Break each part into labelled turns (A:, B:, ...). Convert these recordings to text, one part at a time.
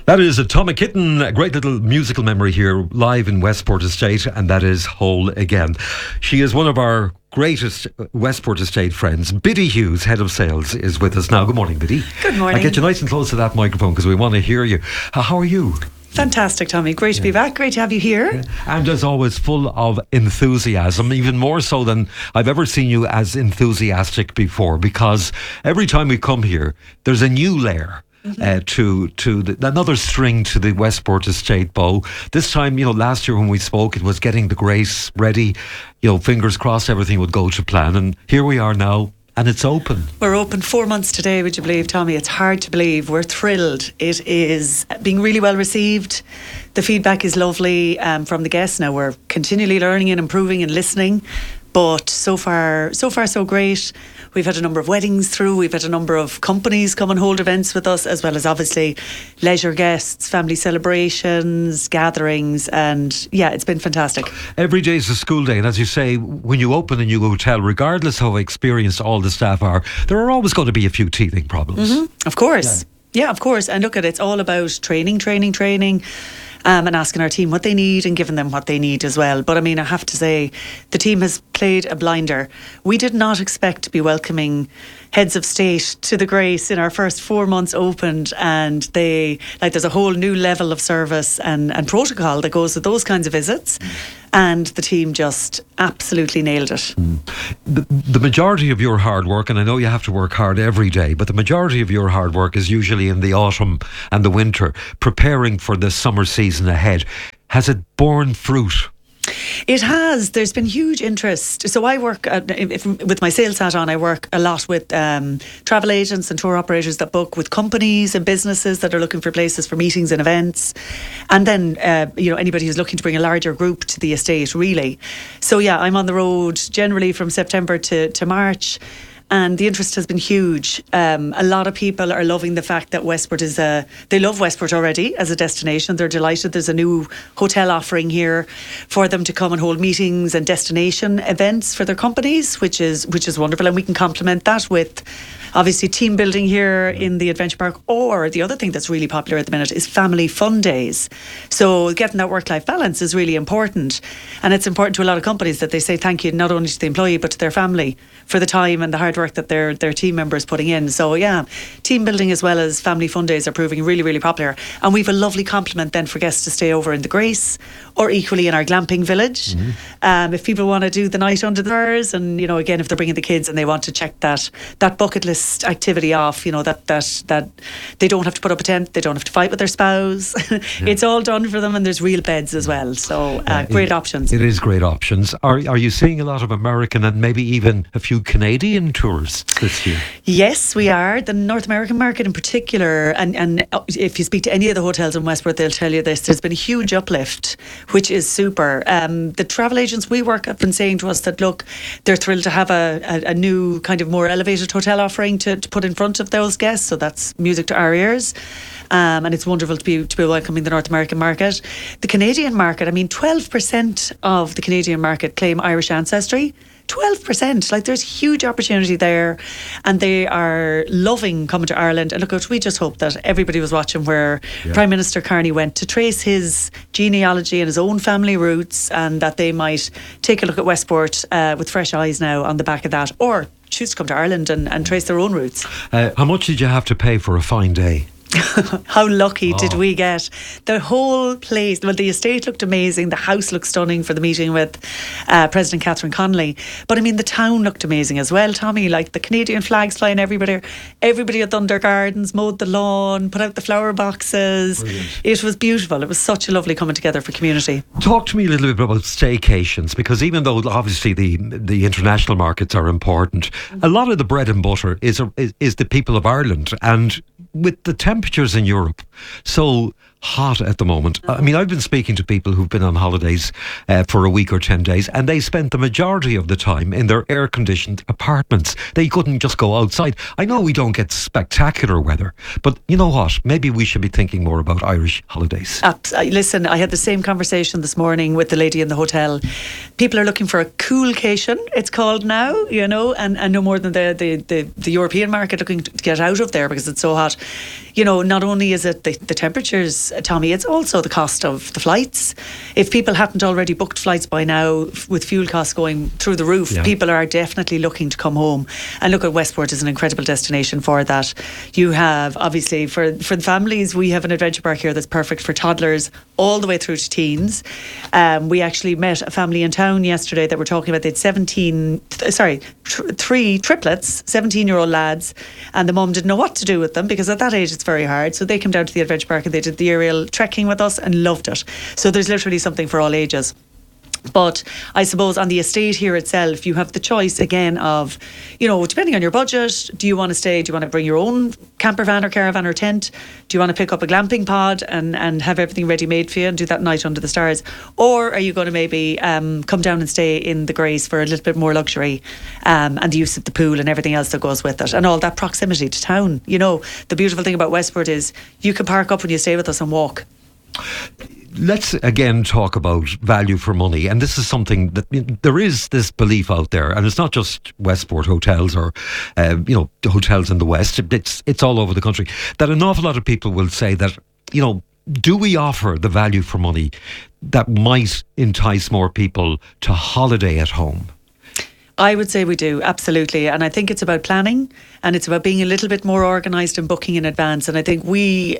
A: That is a Tommy Kitten, a great little musical memory here live in Westport Estate, and that is Whole Again. She is one of our greatest Westport Estate friends. Biddy Hughes, Head of Sales, is with us now. Good morning, Biddy.
B: Good morning.
A: I get you nice and close to that microphone because we want to hear you. How are you?
B: Fantastic, Tommy. Great to be back. Great to have you here.
A: Yeah. And as always, full of enthusiasm, even more so than I've ever seen you as enthusiastic before, because every time we come here, there's a new layer. Another string to the Westport Estate bow. This time, last year when we spoke, it was getting the Grace ready. Fingers crossed everything would go to plan. And here we are now, and it's open.
B: We're open 4 months today, would you believe, Tommy? It's hard to believe. We're thrilled. It is being really well received. The feedback is lovely from the guests. Now we're continually learning and improving and listening. But so far so great. We've had a number of weddings through. We've had a number of companies come and hold events with us, as well as obviously leisure guests, family celebrations, gatherings, and yeah, it's been fantastic.
A: Every day is a school day, and as you say, when you open a new hotel, regardless how experienced all the staff are, there are always going to be a few teething problems.
B: Mm-hmm. Of course. Yeah, of course. And look, it's all about training. And asking our team what they need and giving them what they need as well. But I mean, I have to say, the team has played a blinder. We did not expect to be welcoming heads of state to the Grace in our first 4 months opened, and there's a whole new level of service and protocol that goes with those kinds of visits. And the team just absolutely nailed it.
A: The majority of your hard work, and I know you have to work hard every day, but the majority of your hard work is usually in the autumn and the winter, preparing for the summer season ahead. Has it borne fruit?
B: It has. There's been huge interest. So I work, with my sales hat on, I work a lot with travel agents and tour operators that book with companies and businesses that are looking for places for meetings and events. And then, anybody who's looking to bring a larger group to the estate, really. So yeah, I'm on the road generally from September to March. And the interest has been huge. A lot of people are loving the fact that Westport they love Westport already as a destination. They're delighted. There's a new hotel offering here for them to come and hold meetings and destination events for their companies, which is wonderful. And we can complement that with obviously team building here in the Adventure Park. Or the other thing that's really popular at the minute is family fun days. So getting that work-life balance is really important. And it's important to a lot of companies that they say thank you not only to the employee but to their family for the time and the hard work that their team members putting in. So yeah, team building as well as family fun days are proving really, really popular. And we've a lovely complement then for guests to stay over in the Grace or equally in our glamping village. If people want to do the night under the stars, and again, if they're bringing the kids and they want to check that bucket list activity off, that they don't have to put up a tent, they don't have to fight with their spouse. It's all done for them, and there's real beds as well. So great options.
A: It is great options. Are you seeing a lot of American and maybe even a few Canadian tourists this year? Yes,
B: we are. The North American market in particular, and if you speak to any of the hotels in Westport, they'll tell you this. There's been a huge uplift, which is super. The travel agents we work have been saying to us that, look, they're thrilled to have a new kind of more elevated hotel offering to put in front of those guests. So that's music to our ears. And it's wonderful to be welcoming the North American market. The Canadian market, 12% of the Canadian market claim Irish ancestry. 12%. There's huge opportunity there, and they are loving coming to Ireland. And look, we just hope that everybody was watching where Prime Minister Carney went to trace his genealogy and his own family roots, and that they might take a look at Westport with fresh eyes now on the back of that, or choose to come to Ireland and trace their own roots.
A: How much did you have to pay for a fine day?
B: How lucky did we get? The whole place, well, the estate looked amazing. The house looked stunning for the meeting with President Catherine Connolly. But the town looked amazing as well, Tommy. The Canadian flags flying everybody at Thunder Gardens, mowed the lawn, put out the flower boxes. Brilliant. It was beautiful. It was such a lovely coming together for community.
A: Talk to me a little bit about staycations, because even though obviously the international markets are important, a lot of the bread and butter is the people of Ireland. And with the temperatures in Europe so hot at the moment. I've been speaking to people who've been on holidays for a week or 10 days, and they spent the majority of the time in their air-conditioned apartments. They couldn't just go outside. I know we don't get spectacular weather, but you know what? Maybe we should be thinking more about Irish holidays.
B: Listen, I had the same conversation this morning with the lady in the hotel. People are looking for a coolcation, it's called now, and no more than the European market looking to get out of there because it's so hot. Not only is it the temperatures, Tommy, it's also the cost of the flights. If people hadn't already booked flights by now, with fuel costs going through the roof, people are definitely looking to come home. And look, at Westport is an incredible destination for that. You have, obviously, for the families, we have an adventure park here that's perfect for toddlers all the way through to teens. We actually met a family in town yesterday that were talking about, they had three triplets, 17-year-old lads, and the mum didn't know what to do with them, because at that age it's very hard. So they came down to the adventure park and they did the aerial trekking with us and loved it. So there's literally something for all ages. But I suppose on the estate here itself, you have the choice again of, depending on your budget, do you want to stay? Do you want to bring your own camper van or caravan or tent? Do you want to pick up a glamping pod and have everything ready made for you and do that night under the stars? Or are you going to maybe come down and stay in the Grace for a little bit more luxury and the use of the pool and everything else that goes with it, and all that proximity to town? The beautiful thing about Westport is you can park up when you stay with us and walk.
A: Let's again talk about value for money, and this is something that there is this belief out there, and it's not just Westport hotels or hotels in the West. It's all over the country, that an awful lot of people will say that, do we offer the value for money that might entice more people to holiday at home?
B: I would say we do, absolutely. And I think it's about planning, and it's about being a little bit more organised and booking in advance. And I think we,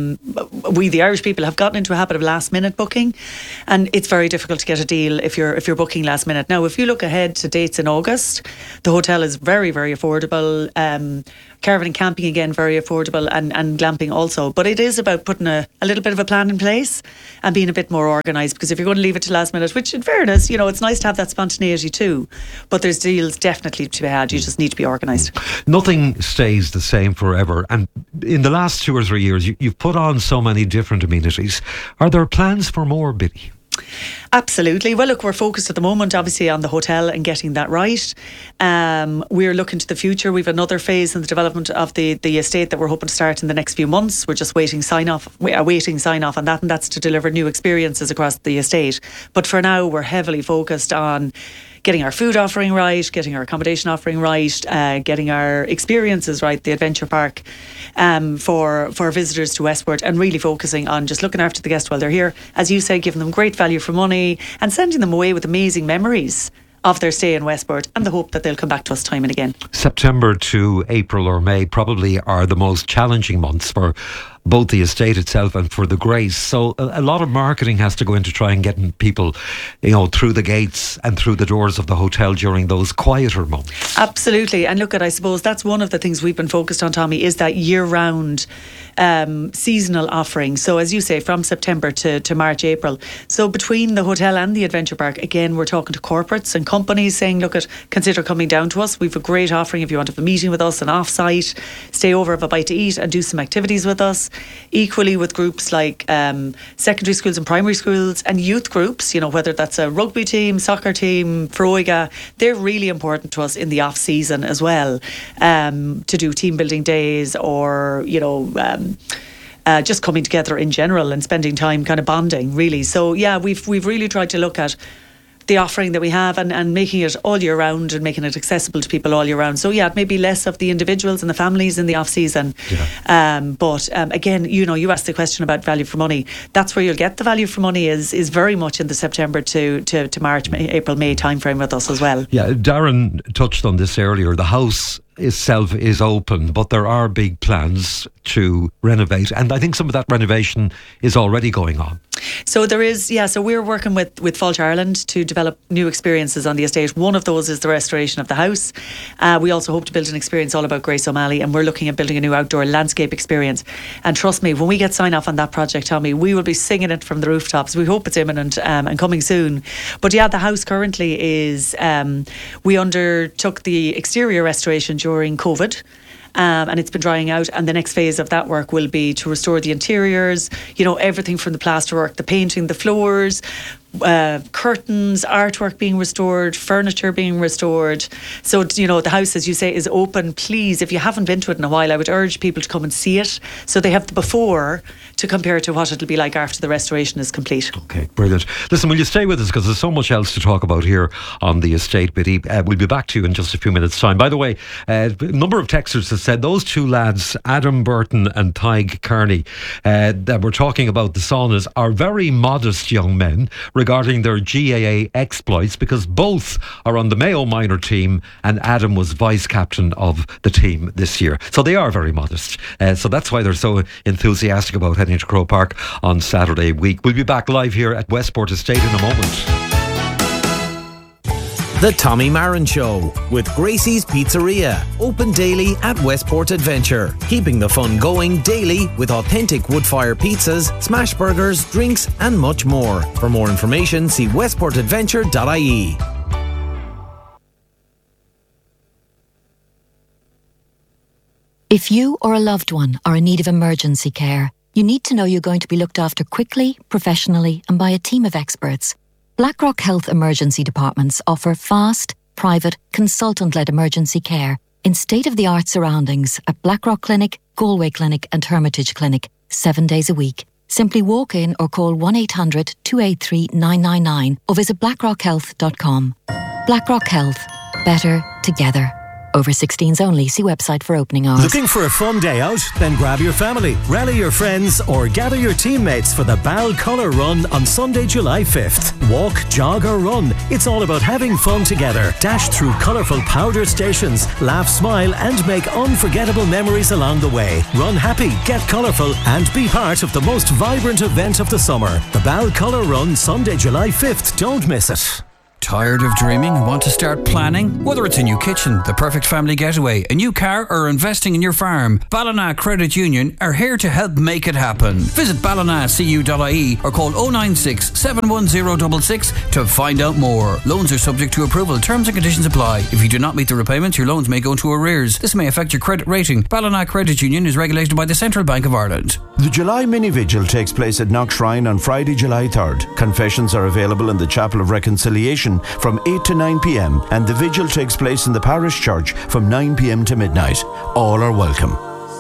B: the Irish people, have gotten into a habit of last minute booking, and it's very difficult to get a deal if you're booking last minute. Now, if you look ahead to dates in August, the hotel is very, very affordable. Caravan and camping, again, very affordable, and glamping also. But it is about putting a little bit of a plan in place and being a bit more organised, because if you're going to leave it to last minute, which in fairness, it's nice to have that spontaneity too, but there's deals definitely to be had. You just need to be organised.
A: Nothing stays the same forever, and in the last 2 or 3 years you've put on so many different amenities. Are there plans for more, Biddy?
B: Absolutely. Well, look, we're focused at the moment obviously on the hotel and getting that right. We're looking to the future. We've another phase in the development of the estate that we're hoping to start in the next few months. We're just awaiting sign off on that, and that's to deliver new experiences across the estate. But for now, we're heavily focused on getting our food offering right, getting our accommodation offering right, getting our experiences right, the adventure park, for visitors to Westport, and really focusing on just looking after the guests while they're here. As you say, giving them great value for money and sending them away with amazing memories of their stay in Westport, and the hope that they'll come back to us time and again. September
A: to April or May probably are the most challenging months for both the estate itself and for the Grace. So a lot of marketing has to go into trying getting people, through the gates and through the doors of the hotel during those quieter months.
B: Absolutely. And look, I suppose that's one of the things we've been focused on, Tommy, is that year-round seasonal offering. So as you say, from September to March, April. So between the hotel and the adventure park, again, we're talking to corporates and companies saying, look, consider coming down to us. We've a great offering if you want to have a meeting with us, an off-site, stay over, have a bite to eat and do some activities with us. Equally with groups like secondary schools and primary schools, and youth groups, whether that's a rugby team, soccer team, Froiga, they're really important to us in the off-season as well, to do team building days or, just coming together in general and spending time kind of bonding, really. So, yeah, we've really tried to look at the offering that we have and making it all year round and making it accessible to people all year round. So yeah, maybe less of the individuals and the families in the off season. Yeah. But again, you asked the question about value for money. That's where you'll get the value for money is very much in the September to March, April, May timeframe with us as well.
A: Yeah, Darren touched on this earlier. The house itself is open, but there are big plans to renovate, and I think some of that renovation is already going on.
B: So there is, so we're working with Fáilte Ireland to develop new experiences on the estate. One of those is the restoration of the house. We also hope to build an experience all about Grace O'Malley, and we're looking at building a new outdoor landscape experience. And trust me, when we get sign off on that project, Tommy, we will be singing it from the rooftops. We hope it's imminent and coming soon. But yeah, the house currently is, we undertook the exterior restoration during COVID. And it's been drying out, and the next phase of that work will be to restore the interiors, everything from the plasterwork, the painting, the floors, curtains, artwork being restored, furniture being restored. So, the house, as you say, is open. Please, if you haven't been to it in a while, I would urge people to come and see it. So they have the before to compare to what it'll be like after the restoration is complete.
A: Okay, brilliant. Listen, will you stay with us, because there's so much else to talk about here on the estate, Biddy. We'll be back to you in just a few minutes' time. By the way, a number of texters have said those two lads, Adam Burton and Tig Kearney, that we're talking about, the saunas, are very modest young men regarding their GAA exploits, because both are on the Mayo minor team and Adam was vice captain of the team this year. So they are very modest. So that's why they're so enthusiastic about heading to Croke Park on Saturday week. We'll be back live here at Westport Estate in a moment.
C: The Tommy Marin Show with Gracie's Pizzeria. Open daily at Westport Adventure. Keeping the fun going daily with authentic wood-fire pizzas, smash burgers, drinks and much more. For more information, see westportadventure.ie.
D: If you or a loved one are in need of emergency care, you need to know you're going to be looked after quickly, professionally and by a team of experts. BlackRock Health Emergency Departments offer fast, private, consultant-led emergency care in state-of-the-art surroundings at Blackrock Clinic, Galway Clinic and Hermitage Clinic, 7 days a week. Simply walk in or call 1-800-283-999 or visit blackrockhealth.com. BlackRock Health. Better together. Over 16s only. See website for opening hours.
E: Looking for a fun day out? Then grab your family, rally your friends or gather your teammates for the Bal Colour Run on Sunday, July 5th. Walk, jog or run. It's all about having fun together. Dash through colourful powder stations, laugh, smile and make unforgettable memories along the way. Run happy, get colourful and be part of the most vibrant event of the summer. The Bal Colour Run, Sunday, July 5th. Don't miss it.
F: Tired of dreaming and want to start planning? Whether it's a new kitchen, the perfect family getaway, a new car or investing in your farm, Ballina Credit Union are here to help make it happen. Visit ballinacu.ie or call 096 71066 to find out more. Loans are subject to approval. Terms and conditions apply. If you do not meet the repayments, your loans may go into arrears. This may affect your credit rating. Ballina Credit Union is regulated by the Central Bank of Ireland.
G: The July Mini Vigil takes place at Knock Shrine on Friday, July 3rd. Confessions are available in the Chapel of Reconciliation from 8 to 9 p.m. and the vigil takes place in the parish church from 9 p.m. to midnight. All are welcome.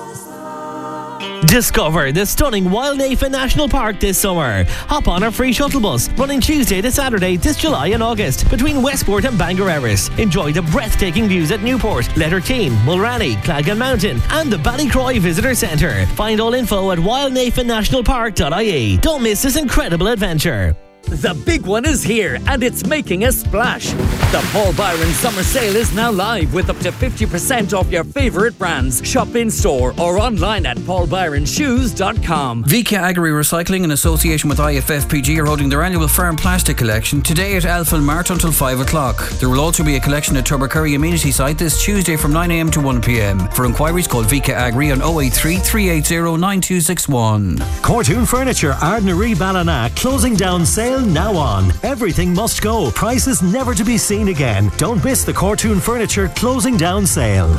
H: Discover the stunning Wildnafen National Park this summer. Hop on our free shuttle bus running Tuesday to Saturday this July and August between Westport and Bangor Erris. Enjoy the breathtaking views at Newport, Letterkeem, Mulranny, Clagan Mountain and the Ballycroy Visitor Centre. Find all info at wildnafennationalpark.ie. Don't miss this incredible adventure.
I: The big one is here and it's making a splash. The Paul Byron Summer Sale is now live with up to 50% off your favourite brands. Shop in store or online at paulbyronshoes.com.
F: VK Agri Recycling in association with IFFPG are holding their annual farm plastic collection today at Elfin Mart until 5 o'clock. There will also be a collection at Tubbercurry Amenity Site this Tuesday from 9am to 1pm. For inquiries call VK Agri on 083 380 9261.
E: Cortoon Furniture, Ardnaree Ballina, closing down sale now on. Everything must go. Prices never to be seen again. Don't miss the Cortoon Furniture closing down sale.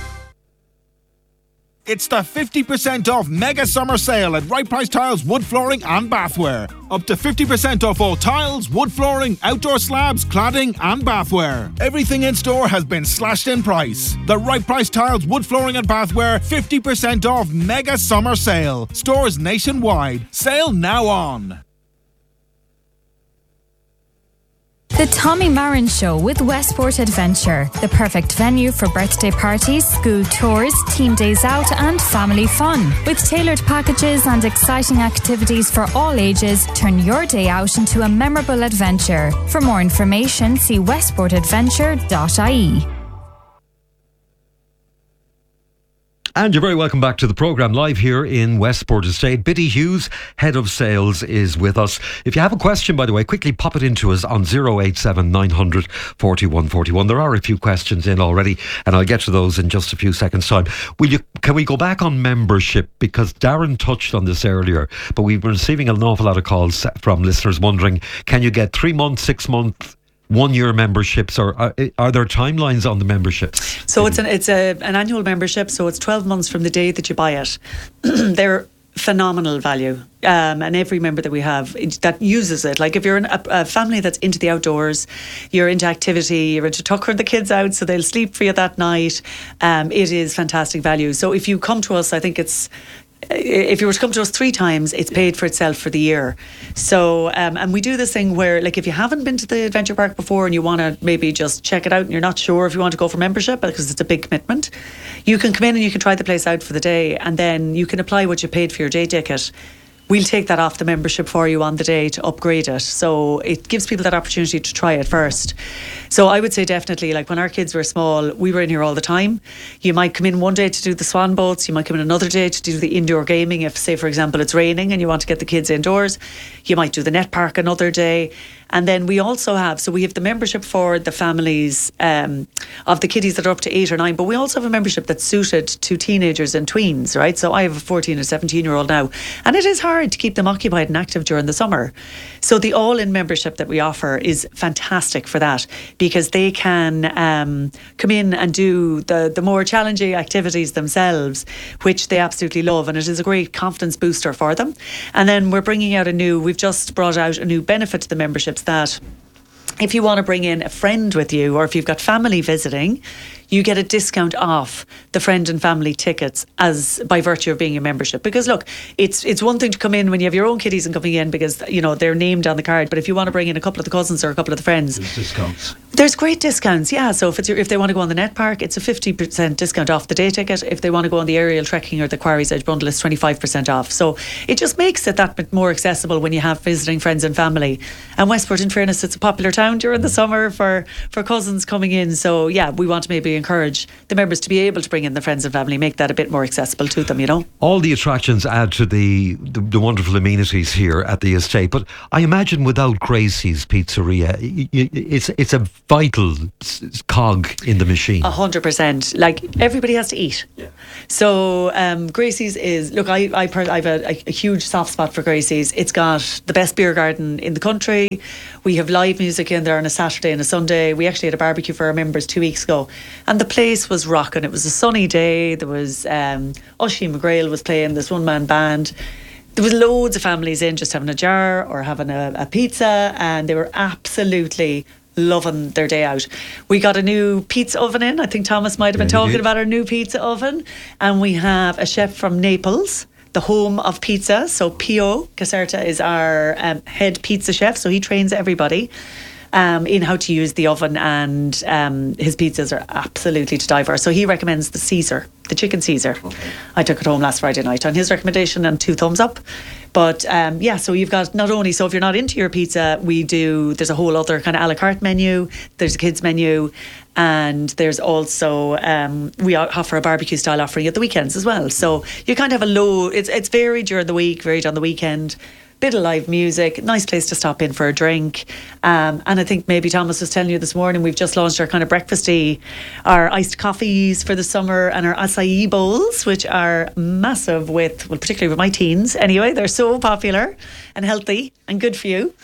J: It's the 50% off mega summer sale at Right Price Tiles, wood flooring and bathware. Up to 50% off all tiles, wood flooring, outdoor slabs, cladding and bathware. Everything in store has been slashed in price. The Right Price Tiles, wood flooring and bathware 50% off mega summer sale. Stores nationwide. Sale now on.
K: The Tommy Marin Show with Westport Adventure, the perfect venue for birthday parties, school tours, team days out and family fun. With tailored packages and exciting activities for all ages, turn your day out into a memorable adventure. For more information, see westportadventure.ie.
A: And you're very welcome back to the programme live here in Westport Estate. Biddy Hughes, Head of Sales, is with us. If you have a question, by the way, quickly pop it into us on 087 900 4141. There are a few questions in already and I'll get to those in just a few seconds' time. Can we go back on membership? Because Darren touched on this earlier, but we've been receiving an awful lot of calls from listeners wondering, can you get 3 month, 6 month, 1 year memberships, or are there timelines on the memberships?
B: So it's an annual membership, so it's 12 months from the day that you buy it. They're phenomenal value. And every member that we have that uses it, like if you're a family that's into the outdoors, you're into activity, you're into tuckering the kids out so they'll sleep for you that night, it is fantastic value. So if you come to us, I think if you were to come to us 3 times, it's paid for itself for the year. So, and we do this thing where, like, if you haven't been to the adventure park before and you want to maybe just check it out and you're not sure if you want to go for membership because it's a big commitment, you can come in and you can try the place out for the day, and then you can apply what you paid for your day ticket. We'll take that off the membership for you on the day to upgrade it. So it gives people that opportunity to try it first. So I would say definitely, like when our kids were small, we were in here all the time. You might come in one day to do the swan boats. You might come in another day to do the indoor gaming. If, say, for example, it's raining and you want to get the kids indoors, you might do the net park another day. And then we also have, so we have the membership for the families of the kiddies that are up to 8 or 9, but we also have a membership that's suited to teenagers and tweens, right? So I have a 14 and 17-year-old now, and it is hard to keep them occupied and active during the summer. So the all-in membership that we offer is fantastic for that, because they can come in and do the more challenging activities themselves, which they absolutely love, and it is a great confidence booster for them. And then we've just brought out a new benefit to the memberships, that if you want to bring in a friend with you, or if you've got family visiting, you get a discount off the friend and family tickets as by virtue of being a membership. Because look, it's one thing to come in when you have your own kiddies and coming in because, you know, they're named on the card, but if you want to bring in a couple of the cousins or a couple of the friends,
A: there's discounts.
B: There's great discounts, yeah. So if they want to go on the net park, it's a 50% discount off the day ticket. If they want to go on the aerial trekking or the Quarry's Edge bundle, it's 25% off. So it just makes it that bit more accessible when you have visiting friends and family. And Westport, in fairness, it's a popular town during the summer for cousins coming in. So yeah, we want to maybe encourage the members to be able to bring in the friends and family, make that a bit more accessible to them, you know.
A: All the attractions add to the wonderful amenities here at the estate, but I imagine without Gracie's Pizzeria, it's a vital cog in the machine.
B: 100%. Like, everybody has to eat. Yeah. So Gracie's is, look, I have a huge soft spot for Gracie's. It's got the best beer garden in the country. We have live music in there on a Saturday and a Sunday. We actually had a barbecue for our members 2 weeks ago, and the place was rocking. It was a sunny day. There was Oisin McGrail was playing, this one-man band. There was loads of families in just having a jar or having a pizza, and they were absolutely loving their day out. We got a new pizza oven in. I think Thomas might have been talking about our new pizza oven. And we have a chef from Naples, the home of pizza. So Pio Caserta is our head pizza chef. So he trains everybody in how to use the oven, and his pizzas are absolutely to die for. So he recommends the Caesar, the chicken Caesar. Okay. I took it home last Friday night on his recommendation, and 2 thumbs up. But yeah, so you've got not only, so if you're not into your pizza, there's a whole other kind of a la carte menu, there's a kids menu, and there's also, we offer a barbecue style offering at the weekends as well. So you kind of have it's varied during the week, varied on the weekend. Bit of live music, nice place to stop in for a drink. And I think maybe Thomas was telling you this morning, we've just launched our kind of breakfasty, our iced coffees for the summer, and our acai bowls, which are massive particularly with my teens. Anyway, they're so popular and healthy and good for you.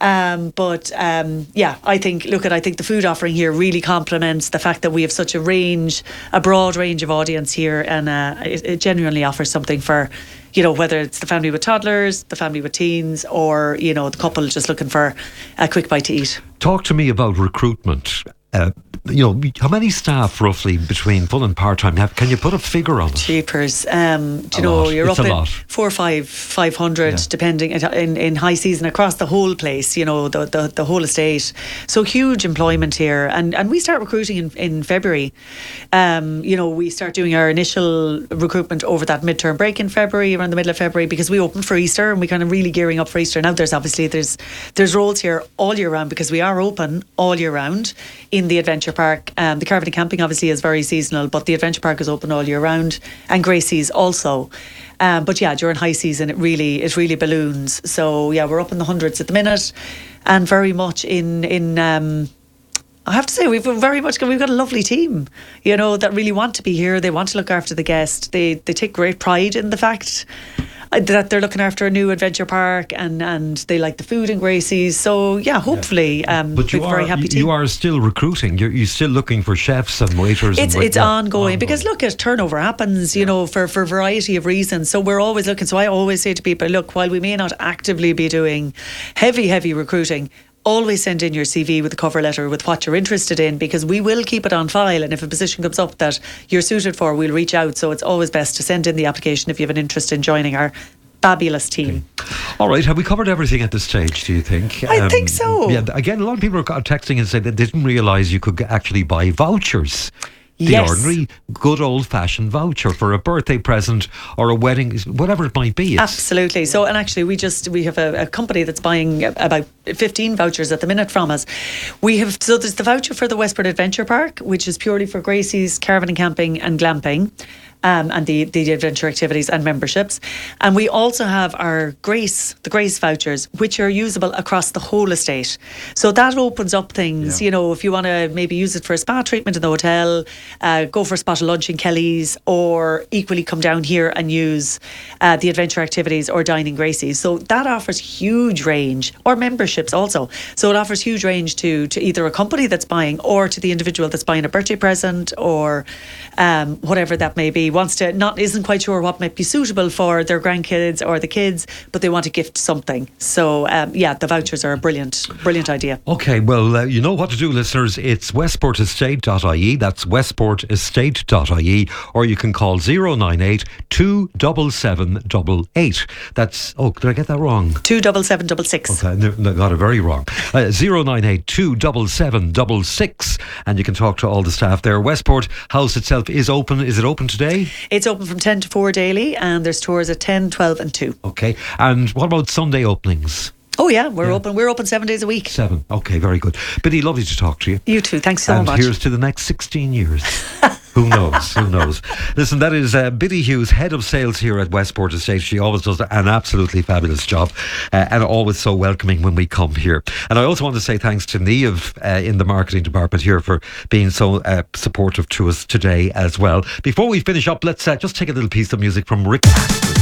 B: Yeah, I think the food offering here really complements the fact that we have such a broad range of audience here, and it genuinely offers something for, you know, whether it's the family with toddlers, the family with teens, or, you know, the couple just looking for a quick bite to eat.
A: Talk to me about recruitment. You know, how many staff roughly between full and part-time? Can you put a figure on it?
B: Cheapers. Do you know, you're up in 400 or 500, depending in high season across the whole place, you know, the whole estate. So huge employment here. And we start recruiting in February. You know, we start doing our initial recruitment over that midterm break in February, around the middle of February, because we open for Easter and we kind of really gearing up for Easter. Now there's roles here all year round, because we are open all year round in the Adventure Park. The Caravan and Camping obviously is very seasonal, but the Adventure Park is open all year round, and Gracie's also. But yeah, during high season it really balloons. So yeah, we're up in the hundreds at the minute, and very much in I have to say we've got a lovely team, you know, that really want to be here. They want to look after the guest. They take great pride in the fact that they're looking after a new adventure park and they like the food in Gracie's. So yeah, hopefully
A: but
B: we're very happy to.
A: You are still recruiting. You're still looking for chefs and waiters.
B: It's ongoing because look, turnover happens, you know, for a variety of reasons. So we're always looking. So I always say to people, look, while we may not actively be doing heavy recruiting, always send in your CV with a cover letter with what you're interested in, because we will keep it on file, and if a position comes up that you're suited for, we'll reach out. So it's always best to send in the application if you have an interest in joining our fabulous team.
A: Okay. All right, have we covered everything at this stage, do you think?
B: I think so.
A: Yeah, again, a lot of people are texting and saying that they didn't realise you could actually buy vouchers. The
B: Yes.
A: ordinary, good old-fashioned voucher for a birthday present or a wedding, whatever it might be.
B: Absolutely. So, and actually, we have a company that's buying about 15 vouchers at the minute from us. So there's the voucher for the Westport Adventure Park, which is purely for Gracie's caravan and camping and glamping. And the adventure activities and memberships. And we also have our the Grace vouchers, which are usable across the whole estate. So that opens up things, you know, if you want to maybe use it for a spa treatment in the hotel, go for a spot of lunch in Kelly's, or equally come down here and use the adventure activities or dine in Gracie's. So that offers huge range, or memberships also. So it offers huge range to either a company that's buying or to the individual that's buying a birthday present or whatever that may be. Isn't quite sure what might be suitable for their grandkids or the kids, but they want to gift something. So the vouchers are a brilliant idea.
A: Okay, well, you know what to do, listeners. It's westportestate.ie. That's westportestate.ie, or you can call 098 277 88. That's, did I get that wrong?
B: 27766.
A: Okay, I got it very wrong. 098 277 66, and you can talk to all the staff there. Westport House itself is open. Is it open today?
B: It's open from 10 to 4 daily, and there's tours at 10, 12 and 2.
A: Okay, and what about Sunday openings?
B: Oh yeah, we're open. We're open 7 days a week.
A: 7. Okay, very good. Biddy, lovely to talk to you.
B: You too. Thanks so much.
A: And here's to the next 16 years. Who knows? Who knows? Listen, that is Biddy Hughes, head of sales here at Westport Estate. She always does an absolutely fabulous job, and always so welcoming when we come here. And I also want to say thanks to Niamh in the marketing department here for being so supportive to us today as well. Before we finish up, let's just take a little piece of music from Rick Astley.